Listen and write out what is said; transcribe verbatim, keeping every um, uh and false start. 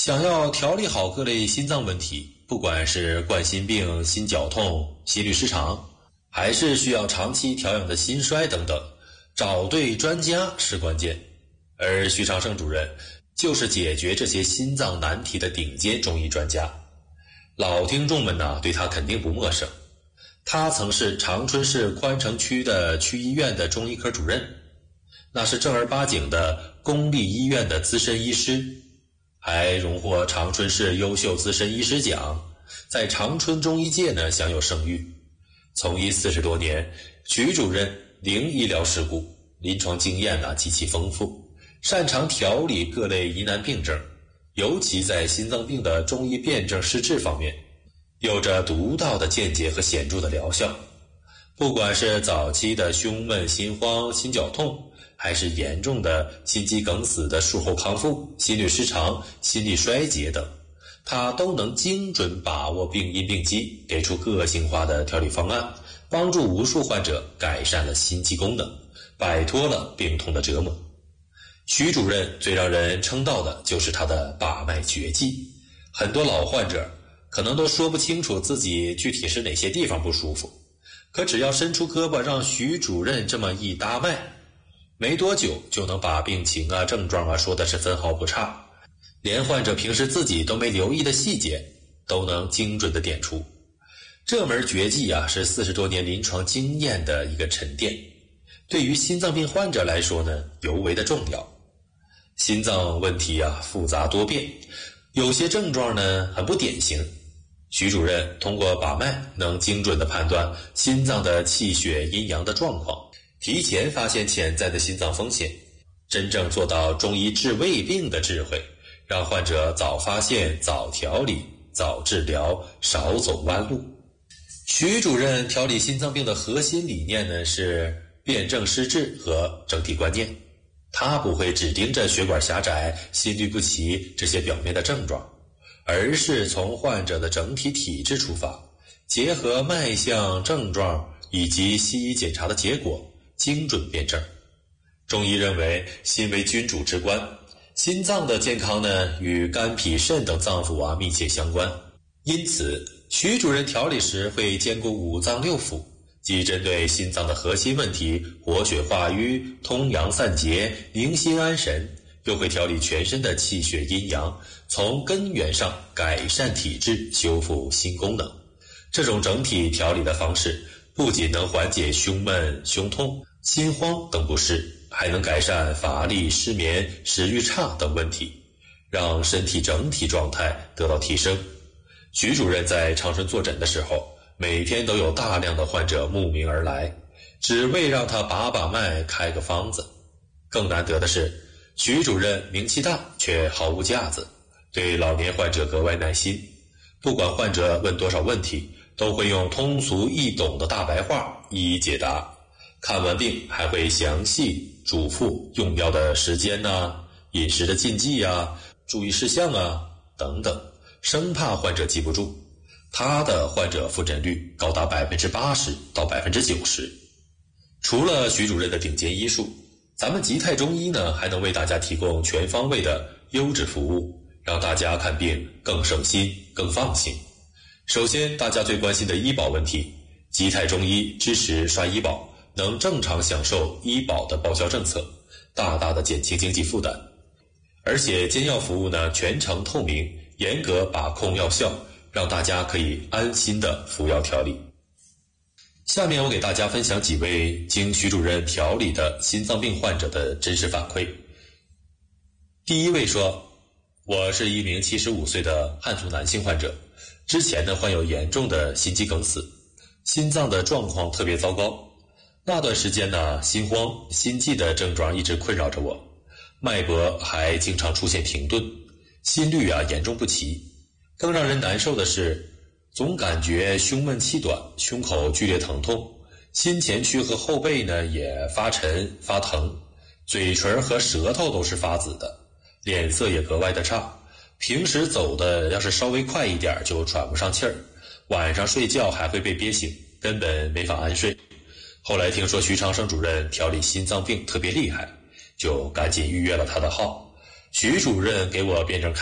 想要调理好各类心脏问题，不管是冠心病、心绞痛、心律失常，还是需要长期调养的心衰等等，找对专家是关键。而徐长胜主任就是解决这些心脏难题的顶尖中医专家。老听众们呢，对他肯定不陌生。他曾是长春市宽城区的区医院的中医科主任，那是正儿八经的公立医院的资深医师，还荣获长春市优秀资深医师奖，在长春中医界呢享有盛誉。从医四十多年，徐主任零医疗事故，临床经验呢极其丰富，擅长调理各类疑难病症，尤其在心脏病的中医辨证施治方面，有着独到的见解和显著的疗效。不管是早期的胸闷、心慌、心绞痛，还是严重的心肌梗死的术后康复、心律失常、心力衰竭等，他都能精准把握病因病机，给出个性化的调理方案，帮助无数患者改善了心肌功能，摆脱了病痛的折磨。徐主任最让人称道的就是他的把脉绝技，很多老患者可能都说不清楚自己具体是哪些地方不舒服，可只要伸出胳膊让徐主任这么一搭脉，没多久就能把病情啊、症状啊说的是分毫不差，连患者平时自己都没留意的细节都能精准的点出。这门绝技啊，是四十多年临床经验的一个沉淀，对于心脏病患者来说呢，尤为的重要。心脏问题啊复杂多变，有些症状呢很不典型。徐主任通过把脉能精准地判断心脏的气血阴阳的状况，提前发现潜在的心脏风险，真正做到中医治胃病的智慧，让患者早发现、早调理、早治疗，少走弯路。徐主任调理心脏病的核心理念呢是辨证施治和整体观念，他不会只盯着血管狭窄、心律不齐这些表面的症状，而是从患者的整体体质出发，结合脉象、症状以及西医检查的结果，精准辨证。中医认为心为君主之官，心脏的健康呢与肝脾肾等脏腑啊密切相关，因此徐主任调理时会兼顾五脏六腑，既针对心脏的核心问题活血化瘀、通阳散结、宁心安神，又会调理全身的气血阴阳，从根源上改善体质，修复心功能。这种整体调理的方式不仅能缓解胸闷、胸痛、心慌等不适，还能改善乏力、失眠、食欲差等问题，让身体整体状态得到提升。徐主任在长春坐诊的时候，每天都有大量的患者慕名而来，只为让他把把脉、开个方子。更难得的是，徐主任名气大却毫无架子，对老年患者格外耐心，不管患者问多少问题，都会用通俗易懂的大白话一一解答。看完病还会详细嘱咐用药的时间啊、饮食的禁忌啊、注意事项啊等等，生怕患者记不住。他的患者复诊率高达百分之八十到百分之九十。除了徐主任的顶尖医术，咱们吉泰中医呢还能为大家提供全方位的优质服务，让大家看病更省心、更放心。首先，大家最关心的医保问题，吉泰中医支持刷医保，能正常享受医保的报销政策，大大的减轻经济负担。而且煎药服务呢全程透明，严格把控药效，让大家可以安心的服药调理。下面我给大家分享几位经徐主任调理的心脏病患者的真实反馈。第一位说，我是一名七十五岁的汉族男性患者，之前呢患有严重的心肌梗死，心脏的状况特别糟糕。那段时间呢，心慌、心悸的症状一直困扰着我，脉搏还经常出现停顿，心律啊严重不齐。更让人难受的是，总感觉胸闷气短，胸口剧烈疼痛，心前区和后背呢也发沉发疼，嘴唇和舌头都是发紫的，脸色也格外的差。平时走的要是稍微快一点就喘不上气儿，晚上睡觉还会被憋醒，根本没法安睡。后来听说徐长生主任调理心脏病特别厉害，就赶紧预约了他的号。徐主任给我辩证